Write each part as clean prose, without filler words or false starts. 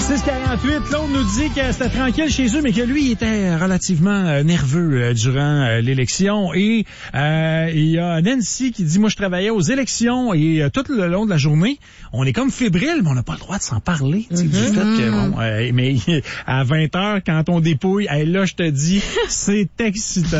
6h48, Claude nous dit que c'était tranquille chez eux, mais que lui, il était relativement nerveux durant l'élection. Et il y a Nancy qui dit, moi, je travaillais aux élections et tout le long de la journée, on est comme fébrile, mais on n'a pas le droit de s'en parler. Du fait que, bon, mais à 20h, quand on dépouille, là, je te dis, c'est excitant.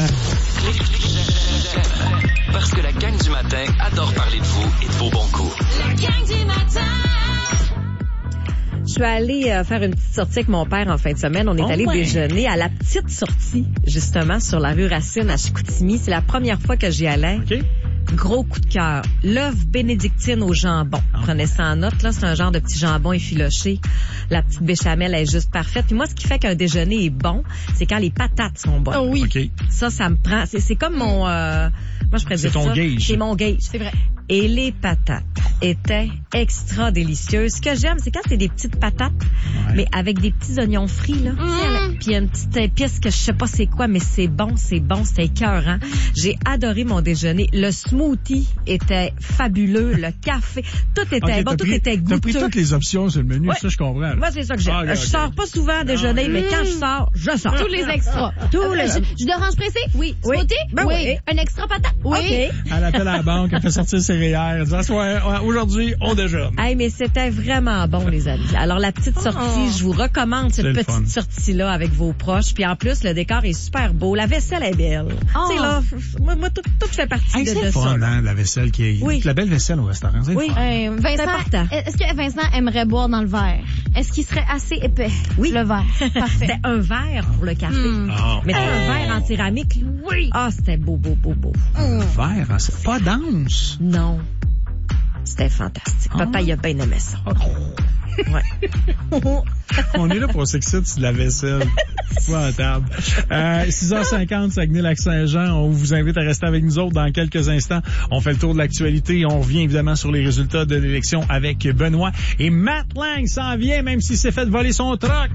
Parce que la gang du matin adore parler de vous et de vos bons coups. La gang du matin. Je suis allée faire une petite sortie avec mon père en fin de semaine. On est allé déjeuner à la petite sortie, justement, sur la rue Racine à Chicoutimi. C'est la première fois que j'y allais. Okay. Gros coup de cœur. L'œuf bénédictine au jambon. Prenez ça en note, là. C'est un genre de petit jambon effiloché. La petite béchamel est juste parfaite. Puis moi, ce qui fait qu'un déjeuner est bon, c'est quand les patates sont bonnes. Oh oui. Okay. Ça me prend. C'est comme mon... moi, je pourrais dire ça. C'est ton gauge. C'est mon gauge. C'est vrai. Et les patates étaient extra délicieuses. Ce que j'aime, c'est quand c'est des petites patates, mais avec des petits oignons frits, là. Puis une petite épice que je sais pas c'est quoi, mais c'est bon, c'était écœurant. J'ai adoré mon déjeuner. Le smoothie était fabuleux, le café, tout était bon, tout était goûteux. T'as pris toutes les options sur le menu, ça je comprends. Là. Moi, c'est ça que j'aime. Je sors pas souvent déjeuner, mais quand je sors. Tous les extras. Jus d'orange pressé? Oui. Smoothie? Ben oui. Un extra patate? Oui. Okay. Elle appelle à la banque, elle fait sortir ses REER, elle dit aujourd'hui, on déjeune. Hey, mais c'était vraiment bon, les amis. Alors, la petite sortie, je vous recommande cette petite sortie-là avec vos proches. Puis en plus, le décor est super beau. La vaisselle est belle. Tu sais, là, moi, tout fait partie de ça. Fun, hein, la vaisselle qui est... Oui. La belle vaisselle au restaurant, c'est oui. Vincent, est-ce que Vincent aimerait boire dans le verre? Est-ce qu'il serait assez épais? Oui. Le verre. Parfait. C'était un verre pour le café. Mais c'était un verre en céramique. Là. Oui. Ah, c'était beau. Un verre, hein, c'est pas dense. Non. C'était fantastique. Papa, il a bien aimé ça. Ouais. On est là pour s'exciter de la vaisselle. Épouvantable. 6h50, Saguenay-Lac-Saint-Jean. On vous invite à rester avec nous autres dans quelques instants. On fait le tour de l'actualité et on revient évidemment sur les résultats de l'élection avec Benoît. Et Matt Lang s'en vient, même s'il s'est fait voler son truck.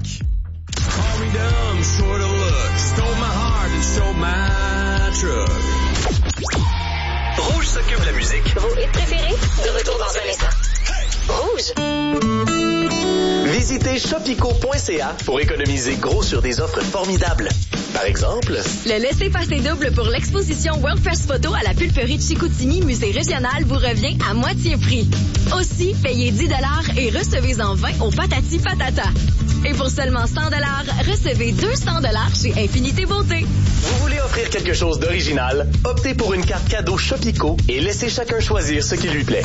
Rouge s'occupe de la musique. Vos hits préférés? De retour dans un instant. Rouge. Visitez shopico.ca pour économiser gros sur des offres formidables. Par exemple, le laissez-passer double pour l'exposition World First Photo à la Pulperie de Chicoutimi, musée régional, vous revient à moitié prix. Aussi, payez 10 $ et recevez-en 20 au Patati Patata. Et pour seulement 100 $, recevez 200 $ chez Infinité Beauté. Vous voulez offrir quelque chose d'original? Optez pour une carte cadeau Shopico et laissez chacun choisir ce qui lui plaît.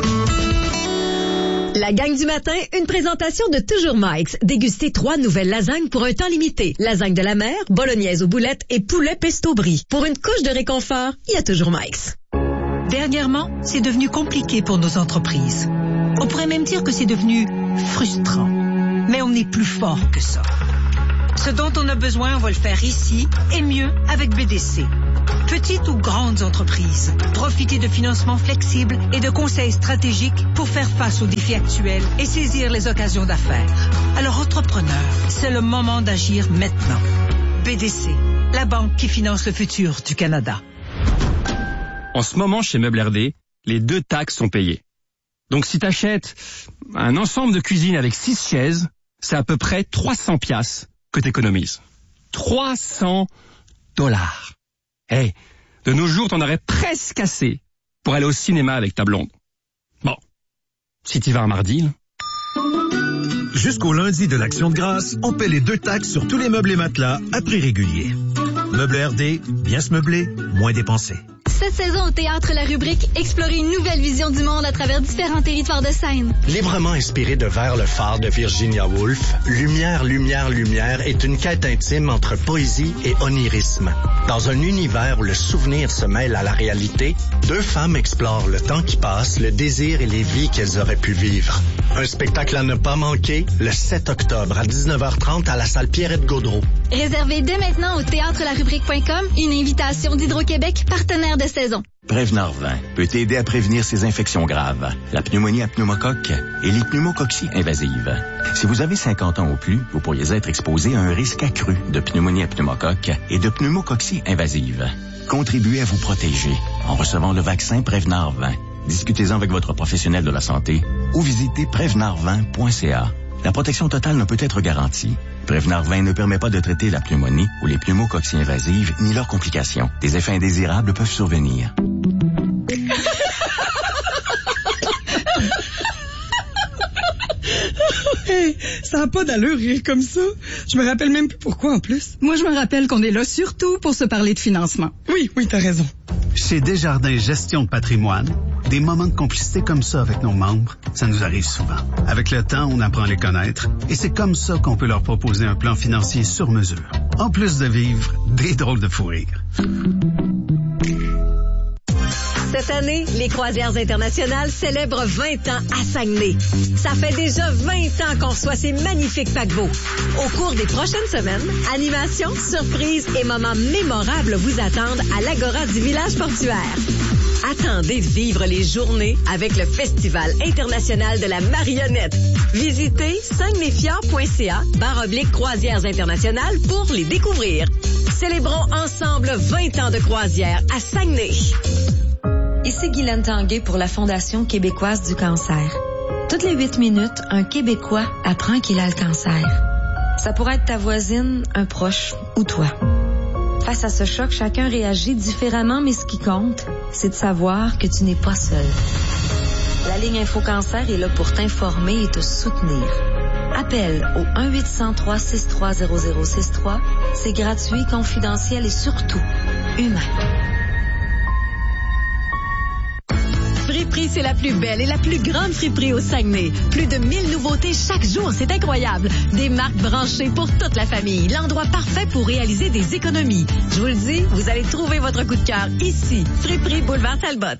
La gang du matin, une présentation de Toujours Mike's. Dégustez 3 nouvelles lasagnes pour un temps limité. Lasagne de la mer, bolognaise aux boulettes et poulet pesto brie. Pour une couche de réconfort, il y a Toujours Mike's. Dernièrement, c'est devenu compliqué pour nos entreprises. On pourrait même dire que c'est devenu frustrant. Mais on est plus fort que ça. Ce dont on a besoin, on va le faire ici et mieux avec BDC. Petites ou grandes entreprises, profitez de financements flexibles et de conseils stratégiques pour faire face aux défis actuels et saisir les occasions d'affaires. Alors, entrepreneurs, c'est le moment d'agir maintenant. BDC, la banque qui finance le futur du Canada. En ce moment, chez Meubles RD, les 2 taxes sont payées. Donc, si t'achètes un ensemble de cuisine avec 6 chaises, c'est à peu près 300 piastres que t'économises. 300 $. Hey, de nos jours, t'en aurais presque assez pour aller au cinéma avec ta blonde. Bon, si t'y vas un mardi, là. Jusqu'au lundi de l'Action de grâce, on paie les 2 taxes sur tous les meubles et matelas à prix régulier. Meubles RD, bien se meubler, moins dépenser. Cette saison au Théâtre La Rubrique, explorez une nouvelle vision du monde à travers différents territoires de scène. Librement inspiré de Vers le phare de Virginia Woolf, Lumière, Lumière, Lumière est une quête intime entre poésie et onirisme. Dans un univers où le souvenir se mêle à la réalité, 2 femmes explorent le temps qui passe, le désir et les vies qu'elles auraient pu vivre. Un spectacle à ne pas manquer, le 7 octobre à 19h30 à la salle Pierrette-Gaudreau. Réservez dès maintenant au théâtrelarubrique.com une invitation d'Hydro-Québec, partenaire de saison. Prevnar 20 peut aider à prévenir ces infections graves, la pneumonie à pneumocoque et les pneumococcies invasives. Si vous avez 50 ans ou plus, vous pourriez être exposé à un risque accru de pneumonie à pneumocoque et de pneumococcie invasive. Contribuez à vous protéger en recevant le vaccin Prevnar 20. Discutez-en avec votre professionnel de la santé ou visitez prevnar20.ca. La protection totale ne peut être garantie. Prévenir 20 ne permet pas de traiter la pneumonie ou les pneumococcies invasives ni leurs complications. Des effets indésirables peuvent survenir. Hey, ça n'a pas d'allure rire comme ça. Je me rappelle même plus pourquoi en plus. Moi, je me rappelle qu'on est là surtout pour se parler de financement. Oui, t'as raison. Chez Desjardins Gestion de patrimoine, des moments de complicité comme ça avec nos membres, ça nous arrive souvent. Avec le temps, on apprend à les connaître et c'est comme ça qu'on peut leur proposer un plan financier sur mesure. En plus de vivre des drôles de fou rire. Cette année, les Croisières internationales célèbrent 20 ans à Saguenay. Ça fait déjà 20 ans qu'on reçoit ces magnifiques paquebots. Au cours des prochaines semaines, animations, surprises et moments mémorables vous attendent à l'Agora du village portuaire. Attendez de vivre les journées avec le Festival international de la marionnette. Visitez saguenayfjord.ca/croisières internationales pour les découvrir. Célébrons ensemble 20 ans de croisière à Saguenay. Ici Guylaine Tanguay pour la Fondation québécoise du cancer. Toutes les 8 minutes, un Québécois apprend qu'il a le cancer. Ça pourrait être ta voisine, un proche ou toi. Face à ce choc, chacun réagit différemment, mais ce qui compte, c'est de savoir que tu n'es pas seul. La ligne InfoCancer est là pour t'informer et te soutenir. Appelle au 1-800-363-0063. C'est gratuit, confidentiel et surtout humain. Friperie, c'est la plus belle et la plus grande friperie au Saguenay. Plus de 1000 nouveautés chaque jour, c'est incroyable. Des marques branchées pour toute la famille. L'endroit parfait pour réaliser des économies. Je vous le dis, vous allez trouver votre coup de cœur ici. Friperie Boulevard Talbot.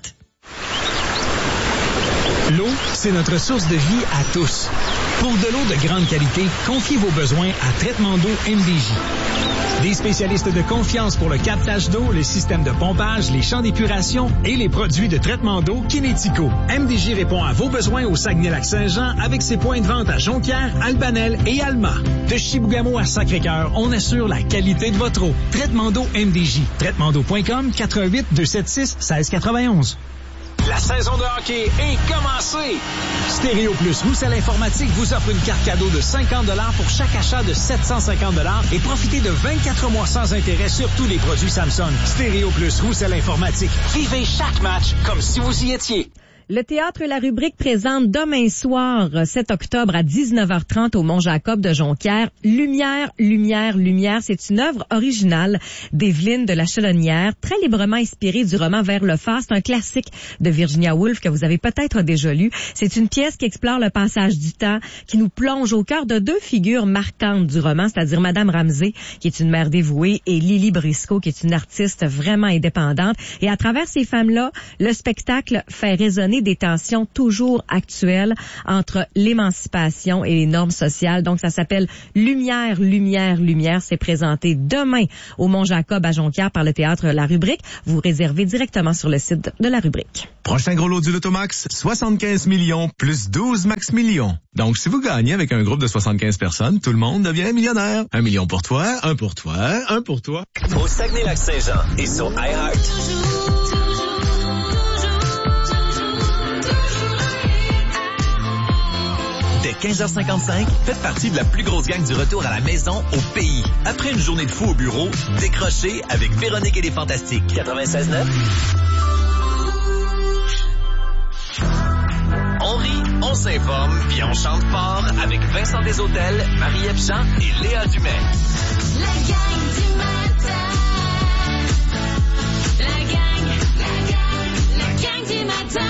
L'eau, c'est notre source de vie à tous. Pour de l'eau de grande qualité, confiez vos besoins à Traitement d'eau MDJ. Des spécialistes de confiance pour le captage d'eau, le système de pompage, les champs d'épuration et les produits de traitement d'eau Kinético. MDJ répond à vos besoins au Saguenay-Lac-Saint-Jean avec ses points de vente à Jonquière, Albanel et Alma. De Chibougamau à Sacré-Cœur, on assure la qualité de votre eau. Traitement d'eau MDJ. TraitementDeau.com 418-276-1691. La saison de hockey est commencée! Stéréo Plus Roussel Informatique vous offre une carte cadeau de 50 $ pour chaque achat de 750 $ et profitez de 24 mois sans intérêt sur tous les produits Samsung. Stéréo Plus Roussel Informatique. Vivez chaque match comme si vous y étiez. Le Théâtre La Rubrique présente demain soir, 7 octobre à 19h30 au Mont-Jacob de Jonquière, Lumière, Lumière, Lumière. C'est une œuvre originale d'Éveline de la Chalonnière, très librement inspirée du roman Vers le phare. C'est un classique de Virginia Woolf que vous avez peut-être déjà lu. C'est une pièce qui explore le passage du temps, qui nous plonge au cœur de deux figures marquantes du roman, c'est-à-dire Madame Ramsay, qui est une mère dévouée, et Lily Briscoe, qui est une artiste vraiment indépendante. Et à travers ces femmes-là, le spectacle fait résonner des tensions toujours actuelles entre l'émancipation et les normes sociales. Donc, ça s'appelle Lumière, Lumière, Lumière. C'est présenté demain au Mont-Jacob à Jonquière par le Théâtre La Rubrique. Vous réservez directement sur le site de La Rubrique. Prochain gros lot du Lotomax, 75 millions plus 12 max millions. Donc, si vous gagnez avec un groupe de 75 personnes, tout le monde devient millionnaire. 1 million pour toi, un pour toi, un pour toi. Au Saguenay-Lac-Saint-Jean et sur iHeart. Dès 15h55, faites partie de la plus grosse gang du retour à la maison au pays. Après une journée de fou au bureau, décrochez avec Véronique et les Fantastiques. 96.9. On rit, on s'informe, puis on chante fort avec Vincent Desautels, Marie-Ève Jean et Léa Dumais. La gang du matin. La gang du matin.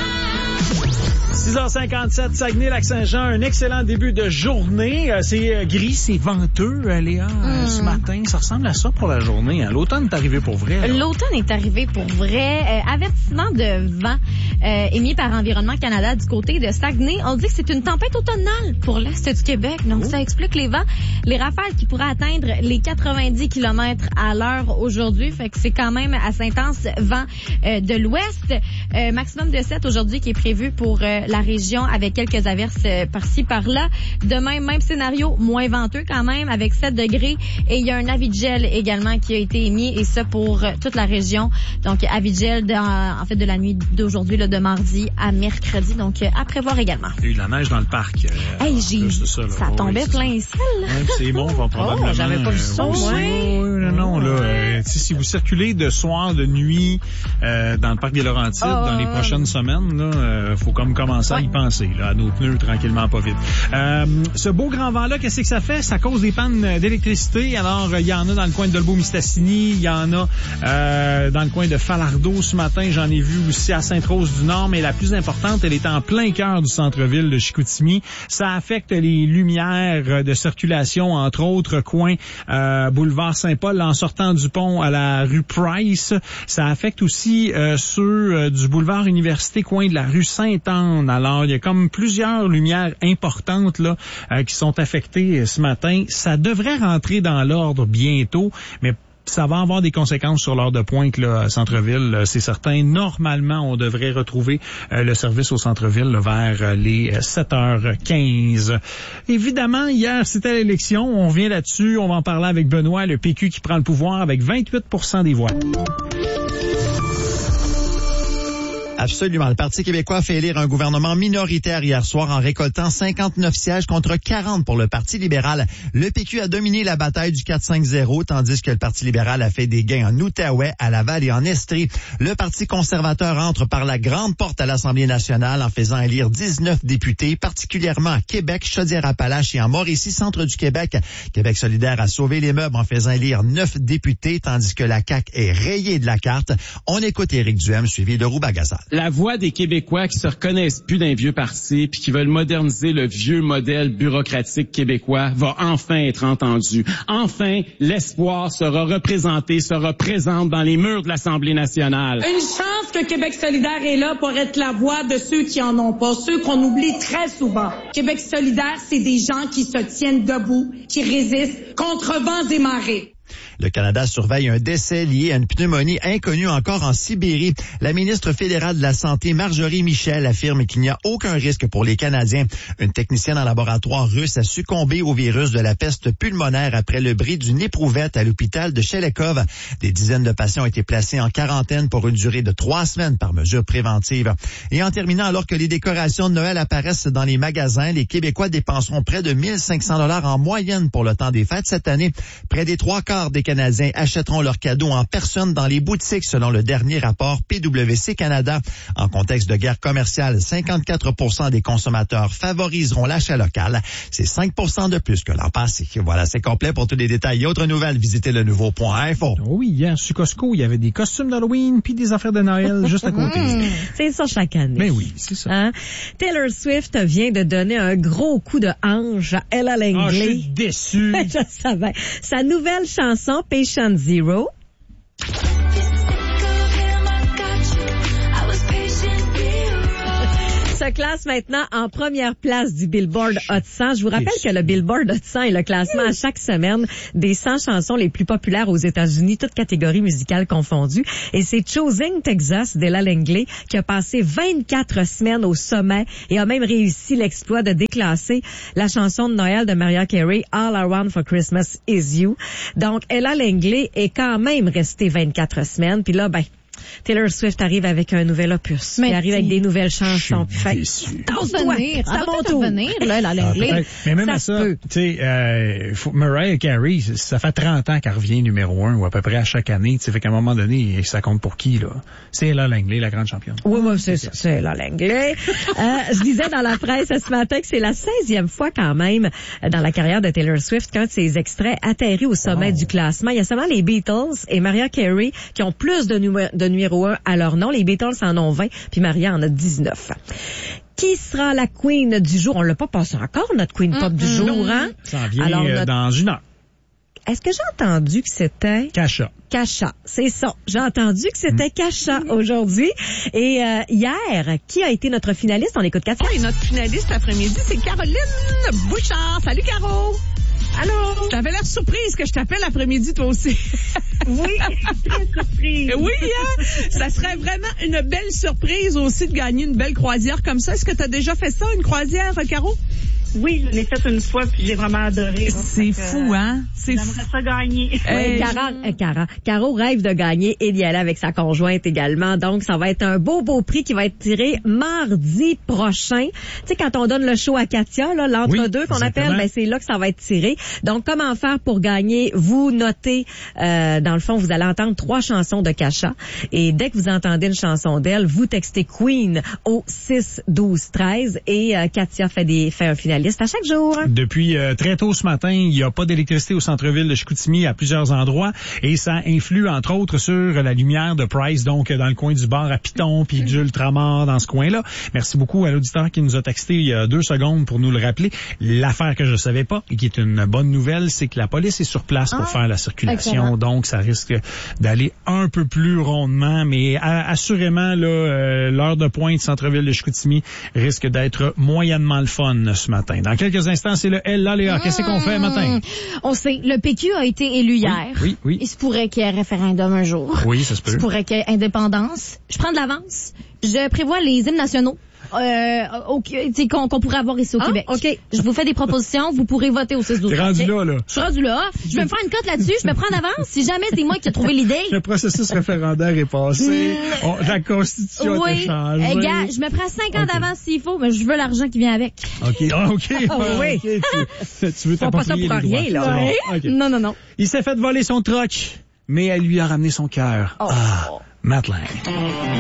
6h57, Saguenay-Lac-Saint-Jean, un excellent début de journée. C'est gris, c'est venteux, Léa, ce matin. Ça ressemble à ça pour la journée. L'automne est arrivé pour vrai. L'automne est arrivé pour vrai. Avertissement de vent émis par Environnement Canada du côté de Saguenay. On dit que c'est une tempête automnale pour l'est du Québec. Donc, ça explique les vents. Les rafales qui pourraient atteindre les 90 km à l'heure aujourd'hui. Fait que c'est quand même assez intense. Vent de l'ouest. Maximum de 7 aujourd'hui qui est prévu pour la région avec quelques averses par-ci, par-là. Demain, même scénario, moins venteux quand même, avec 7 degrés. Et il y a un avis de gel également qui a été émis, et ça pour toute la région. Donc, avis de gel en fait de la nuit d'aujourd'hui, là, de mardi à mercredi. Donc, à prévoir également. Il y a eu de la neige dans le parc. Ça tombait plein ciel. C'est bon, va probablement. J'avais pas vu ça, Non, là, si vous circulez de soir, de nuit, dans le parc des Laurentides, dans les prochaines semaines, là, faut comme commencer à y penser, là, à nos pneus, tranquillement, pas vite. Ce beau grand vent-là, qu'est-ce que ça fait? Ça cause des pannes d'électricité. Alors, il y en a dans le coin de Dolbeau-Mistassini, il y en a dans le coin de Falardeau ce matin, j'en ai vu aussi à Sainte-Rose-du-Nord, mais la plus importante, elle est en plein cœur du centre-ville de Chicoutimi. Ça affecte les lumières de circulation, entre autres coins boulevard Saint-Paul en sortant du pont à la rue Price. Ça affecte aussi ceux du boulevard Université, coin de la rue Sainte-Anne. Alors, il y a comme plusieurs lumières importantes là qui sont affectées ce matin. Ça devrait rentrer dans l'ordre bientôt, mais ça va avoir des conséquences sur l'heure de pointe là, centre-ville, c'est certain. Normalement, on devrait retrouver le service au centre-ville là, vers les 7h15. Évidemment, hier, c'était l'élection. On revient là-dessus. On va en parler avec Benoît, le PQ qui prend le pouvoir avec 28% des voix. Absolument. Le Parti québécois a fait élire un gouvernement minoritaire hier soir en récoltant 59 sièges contre 40 pour le Parti libéral. Le PQ a dominé la bataille du 4-5-0, tandis que le Parti libéral a fait des gains en Outaouais, à Laval et en Estrie. Le Parti conservateur entre par la grande porte à l'Assemblée nationale en faisant élire 19 députés, particulièrement à Québec, Chaudière-Appalaches et en Mauricie, centre du Québec. Québec solidaire a sauvé les meubles en faisant élire 9 députés, tandis que la CAQ est rayée de la carte. On écoute Éric Duhem, suivi de Roubagasal. La voix des Québécois qui se reconnaissent plus d'un vieux parti puis qui veulent moderniser le vieux modèle bureaucratique québécois va enfin être entendue. Enfin, l'espoir sera représenté, sera présente dans les murs de l'Assemblée nationale. Une chance que Québec solidaire est là pour être la voix de ceux qui en ont pas, ceux qu'on oublie très souvent. Québec solidaire, c'est des gens qui se tiennent debout, qui résistent contre vents et marées. Le Canada surveille un décès lié à une pneumonie inconnue encore en Sibérie. La ministre fédérale de la Santé, Marjorie Michel, affirme qu'il n'y a aucun risque pour les Canadiens. Une technicienne en laboratoire russe a succombé au virus de la peste pulmonaire après le bris d'une éprouvette à l'hôpital de Shelekov. Des dizaines de patients ont été placés en quarantaine pour une durée de 3 semaines par mesure préventive. Et en terminant, alors que les décorations de Noël apparaissent dans les magasins, les Québécois dépenseront près de 1 500 $ en moyenne pour le temps des fêtes cette année. Près des 3/4 des Canadiens achèteront leurs cadeaux en personne dans les boutiques, selon le dernier rapport PwC Canada. En contexte de guerre commerciale, 54% des consommateurs favoriseront l'achat local. C'est 5% de plus que l'an passé. Voilà, c'est complet. Pour tous les détails et autres nouvelles, visitez le nouveau.info. Oui, hier, sur Costco, il y avait des costumes d'Halloween puis des affaires de Noël juste à côté. C'est ça chaque année. Mais oui, c'est ça. Hein? Taylor Swift vient de donner un gros coup de hanche à Ella Langley. Je suis déçu. Je savais. Sa nouvelle chanson, Patient Zero, se classe maintenant en première place du Billboard Hot 100. Je vous rappelle que le Billboard Hot 100 est le classement à chaque semaine des 100 chansons les plus populaires aux États-Unis, toutes catégories musicales confondues. Et c'est Choosing Texas d'Ella Langley qui a passé 24 semaines au sommet et a même réussi l'exploit de déclasser la chanson de Noël de Mariah Carey, All I Want for Christmas Is You. Donc, Ella Langley est quand même restée 24 semaines. Puis là, Taylor Swift arrive avec un nouvel opus. Il arrive avec des nouvelles chansons. C'est à mon tour. Là, la Langley. Mais même à ça, tu sais, Mariah Carey, ça fait 30 ans qu'elle revient numéro 1 ou à peu près à chaque année. Tu sais, fait qu'à un moment donné, ça compte pour qui, là? C'est Ella Langley, la grande championne. Oui, c'est ça. C'est Ella Langley. Je disais dans la presse ce matin que c'est la 16e fois quand même dans la carrière de Taylor Swift qu'un de ses extraits atterrit au sommet du classement. Il y a seulement les Beatles et Mariah Carey qui ont plus de numéro 1 à leur nom. Les Beatles en ont 20, puis Mariah en a 19. Qui sera la queen du jour? On l'a pas passé encore, notre queen pop du jour, hein? Ça en vient dans une heure. Est-ce que j'ai entendu que c'était... Kasha. Kasha, c'est ça. J'ai entendu que c'était Kasha aujourd'hui. Et hier, qui a été notre finaliste? On écoute Katia. Et notre finaliste l'après-midi, c'est Caroline Bouchard. Salut, Caro! Allô? T'avais l'air surprise que je t'appelle l'après-midi, toi aussi. Oui, très surprise. Oui, hein? Ça serait vraiment une belle surprise aussi de gagner une belle croisière comme ça. Est-ce que tu as déjà fait ça, une croisière, Caro? Oui, je l'ai fait une fois puis j'ai vraiment adoré. C'est fou, hein? J'aimerais ça gagner. Caro rêve de gagner et d'y aller avec sa conjointe également. Donc, ça va être un beau prix qui va être tiré mardi prochain. Tu sais, quand on donne le show à Katia, là, l'entre-deux qu'on appelle, ben, c'est là que ça va être tiré. Donc, comment faire pour gagner? Vous notez, dans le fond, vous allez entendre 3 chansons de Kasha. Et dès que vous entendez une chanson d'elle, vous textez Queen au 6-12-13 et Katia fait un finaliste à chaque jour. Depuis très tôt ce matin, il n'y a pas d'électricité au centre-ville de Chicoutimi à plusieurs endroits et ça influe entre autres sur la lumière de Price, donc dans le coin du bar à Piton puis du Ultramar dans ce coin-là. Merci beaucoup à l'auditeur qui nous a texté il y a 2 secondes pour nous le rappeler. L'affaire que je savais pas et qui est une bonne nouvelle, c'est que la police est sur place pour faire la circulation. Excellent. Donc ça risque d'aller un peu plus rondement, mais assurément là, l'heure de pointe centre-ville de Chicoutimi risque d'être moyennement le fun ce matin. Dans quelques instants, c'est le Léa. Qu'est-ce qu'on fait matin? On sait, le PQ a été élu hier. Oui. Il se pourrait qu'il y ait référendum un jour. Oui, ça se peut. Il se pourrait qu'il y ait indépendance. Je prends de l'avance. Je prévois les hymnes nationaux. Qu'on pourrait avoir ici au Québec. OK. Je vous fais des propositions, vous pourrez voter au 6-12. T'es rendu là. Je suis rendu là. Je vais me faire une cote là-dessus, je me prends d'avance. Si jamais c'est moi qui ai trouvé l'idée. Le processus référendaire est passé. La Constitution a été changée. Gars, je me prends 5 ans d'avance s'il faut, mais je veux l'argent qui vient avec. OK. Oui. Tu veux t'approprier pas ça pour rien, là. Ouais. Okay. Non. Il s'est fait voler son troc, mais elle lui a ramené son cœur. Matt Lang.